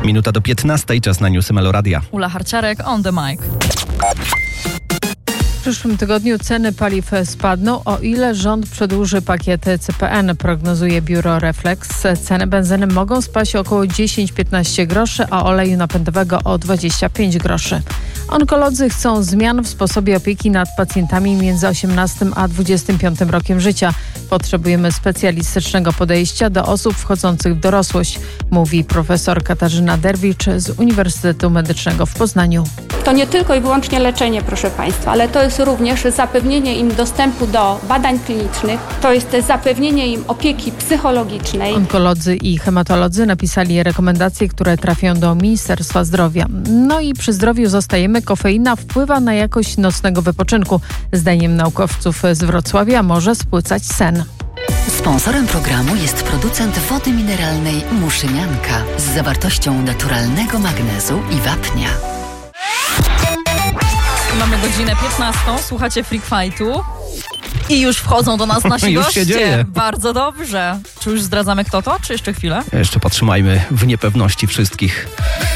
Minuta do 15, czas na newsy Meloradia. Ula Harciarek, on the mic. W przyszłym tygodniu ceny paliw spadną, o ile rząd przedłuży pakiet CPN, prognozuje biuro Reflex. Ceny benzyny mogą spaść około 10-15 groszy, a oleju napędowego o 25 groszy. Onkolodzy chcą zmian w sposobie opieki nad pacjentami między 18 a 25 rokiem życia. Potrzebujemy specjalistycznego podejścia do osób wchodzących w dorosłość, mówi profesor Katarzyna Derwicz z Uniwersytetu Medycznego w Poznaniu. To nie tylko i wyłącznie leczenie, proszę Państwa, ale to jest również zapewnienie im dostępu do badań klinicznych, to jest zapewnienie im opieki psychologicznej. Onkolodzy i hematolodzy napisali rekomendacje, które trafią do Ministerstwa Zdrowia. No i przy zdrowiu zostajemy. Kofeina wpływa na jakość nocnego wypoczynku. Zdaniem naukowców z Wrocławia może spłycać sen. Sponsorem programu jest producent wody mineralnej Muszynianka z zawartością naturalnego magnezu i wapnia. Mamy godzinę 15, słuchacie Freak Fightu i już wchodzą do nas nasi Już goście. się dzieje. Bardzo dobrze. Czy już zdradzamy kto to, czy jeszcze chwilę? Jeszcze potrzymajmy w niepewności wszystkich.